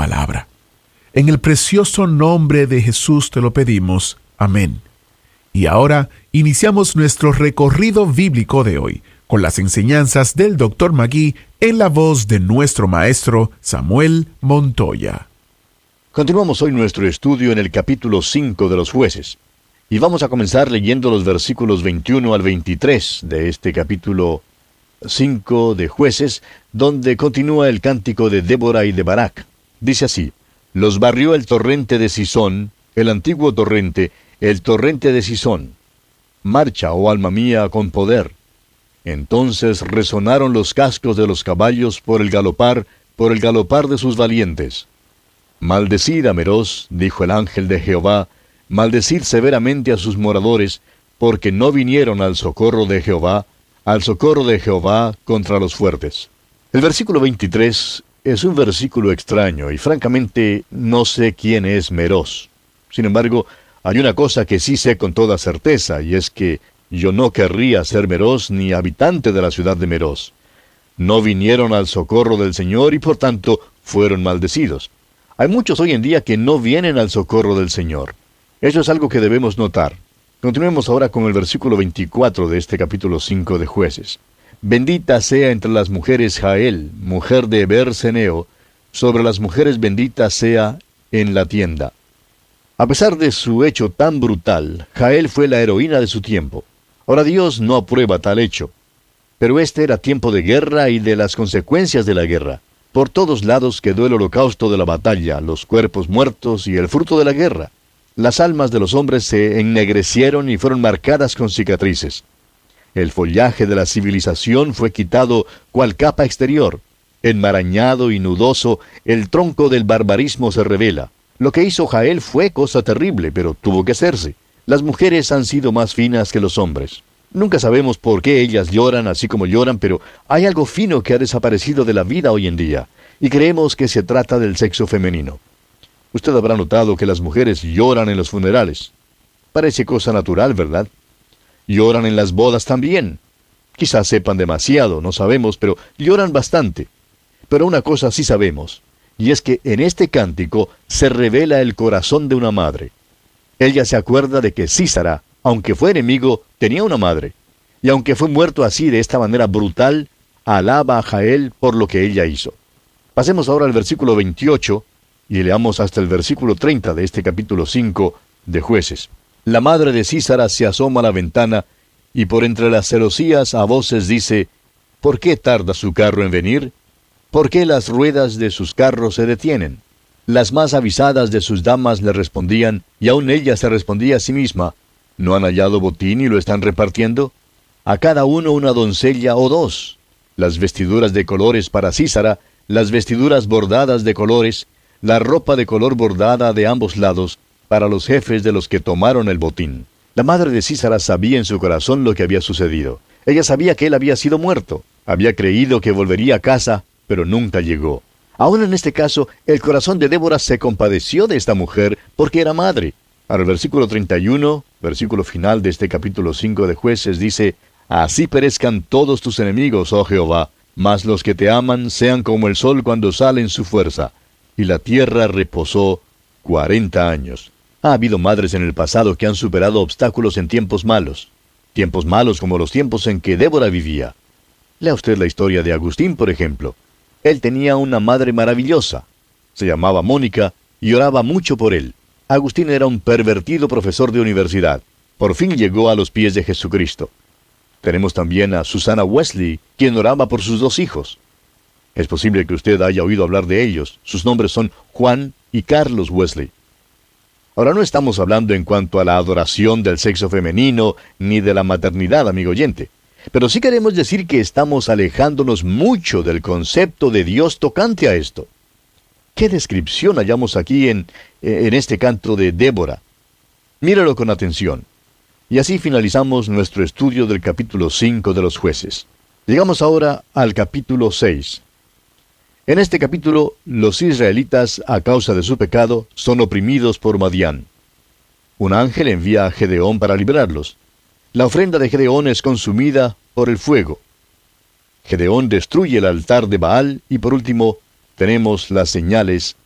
palabra. En el precioso nombre de Jesús te lo pedimos. Amén. Y ahora iniciamos nuestro recorrido bíblico de hoy, con las enseñanzas del Dr. Magui en la voz de nuestro maestro Samuel Montoya. Continuamos hoy nuestro estudio en el capítulo 5 de los Jueces. Y vamos a comenzar leyendo los versículos 21 al 23 de este capítulo 5 de Jueces, donde continúa el cántico de Débora y de Barak. Dice así: Los barrió el torrente de Sisón, el antiguo torrente, el torrente de Sisón. Marcha, oh alma mía, con poder. Entonces resonaron los cascos de los caballos por el galopar de sus valientes. Maldecid a Meroz, dijo el ángel de Jehová, maldecid severamente a sus moradores, porque no vinieron al socorro de Jehová contra los fuertes. El versículo 23 es un versículo extraño y francamente no sé quién es Meroz. Sin embargo, hay una cosa que sí sé con toda certeza, y es que yo no querría ser Meroz ni habitante de la ciudad de Meroz. No vinieron al socorro del Señor y por tanto fueron maldecidos. Hay muchos hoy en día que no vienen al socorro del Señor. Eso es algo que debemos notar. Continuemos ahora con el versículo 24 de este capítulo 5 de Jueces. Bendita sea entre las mujeres Jael, mujer de Eber-Seneo, sobre las mujeres bendita sea en la tienda. A pesar de su hecho tan brutal, Jael fue la heroína de su tiempo. Ahora Dios no aprueba tal hecho. Pero este era tiempo de guerra y de las consecuencias de la guerra. Por todos lados quedó el holocausto de la batalla, los cuerpos muertos y el fruto de la guerra. Las almas de los hombres se ennegrecieron y fueron marcadas con cicatrices. El follaje de la civilización fue quitado cual capa exterior. Enmarañado y nudoso, el tronco del barbarismo se revela. Lo que hizo Jael fue cosa terrible, pero tuvo que hacerse. Las mujeres han sido más finas que los hombres. Nunca sabemos por qué ellas lloran así como lloran, pero hay algo fino que ha desaparecido de la vida hoy en día, y creemos que se trata del sexo femenino. Usted habrá notado que las mujeres lloran en los funerales. Parece cosa natural, ¿verdad? Lloran en las bodas también. Quizás sepan demasiado, no sabemos, pero lloran bastante. Pero una cosa sí sabemos, y es que en este cántico se revela el corazón de una madre. Ella se acuerda de que Sísara, aunque fue enemigo, tenía una madre. Y aunque fue muerto así de esta manera brutal, alaba a Jael por lo que ella hizo. Pasemos ahora al versículo 28 y leamos hasta el versículo 30 de este capítulo 5 de Jueces. La madre de Sísara se asoma a la ventana y por entre las celosías a voces dice: ¿Por qué tarda su carro en venir? ¿Por qué las ruedas de sus carros se detienen? Las más avisadas de sus damas le respondían, y aun ella se respondía a sí misma: ¿No han hallado botín y lo están repartiendo? A cada uno una doncella o dos. Las vestiduras de colores para Sísara, las vestiduras bordadas de colores, la ropa de color bordada de ambos lados, para los jefes de los que tomaron el botín. La madre de Sísara sabía en su corazón lo que había sucedido. Ella sabía que él había sido muerto. Había creído que volvería a casa, pero nunca llegó. Aún en este caso, el corazón de Débora se compadeció de esta mujer porque era madre. Ahora el versículo 31, versículo final de este capítulo 5 de Jueces, dice: Así perezcan todos tus enemigos, oh Jehová, mas los que te aman sean como el sol cuando sale en su fuerza. Y la tierra reposó 40 años. Ha habido madres en el pasado que han superado obstáculos en tiempos malos como los tiempos en que Débora vivía. Lea usted la historia de Agustín, por ejemplo. Él tenía una madre maravillosa. Se llamaba Mónica y oraba mucho por él. Agustín era un pervertido profesor de universidad. Por fin llegó a los pies de Jesucristo. Tenemos también a Susana Wesley, quien oraba por sus dos hijos. Es posible que usted haya oído hablar de ellos. Sus nombres son Juan y Carlos Wesley. Ahora no estamos hablando en cuanto a la adoración del sexo femenino ni de la maternidad, amigo oyente. Pero sí queremos decir que estamos alejándonos mucho del concepto de Dios tocante a esto. ¿Qué descripción hallamos aquí en este canto de Débora? Míralo con atención. Y así finalizamos nuestro estudio del capítulo 5 de los Jueces. Llegamos ahora al capítulo 6. En este capítulo, los israelitas, a causa de su pecado, son oprimidos por Madián. Un ángel envía a Gedeón para librarlos. La ofrenda de Gedeón es consumida por el fuego. Gedeón destruye el altar de Baal y por último tenemos las señales